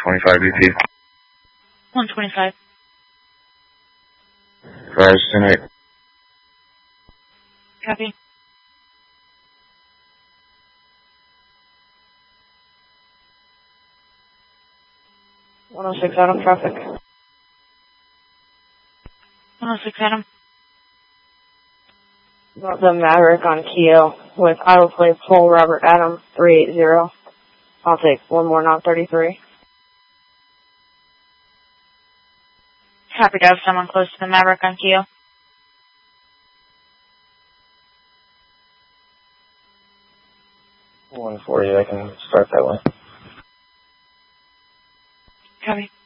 125 BP. 125. Cars tonight. Copy. .106 Adam traffic. 106 Adam. Got the Maverick on Keo with Iowa plate full Robert Adam 380. I'll take one more knock 33. Happy to have someone close to the Maverick on Keo. $140, I can start that way. Copy.